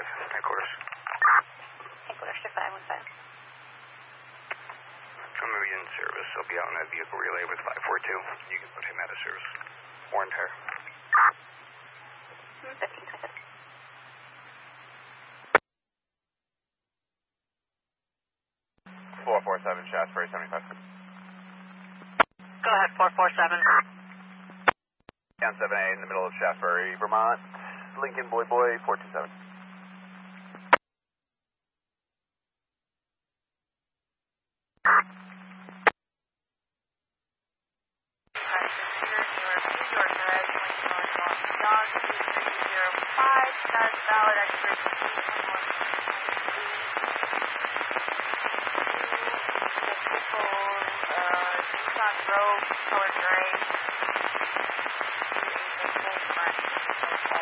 headquarters. Headquarters to 515. I'm going to be in service. I'll be out on that vehicle relay with 542. You can put him out of service. Warren Tire. 1526. 447, Shasbury 75. Go ahead, 447. Down 7A in the middle of Shasbury, Vermont. Lincoln Boy 427. Valid expiration Nissan Rogue, color gray.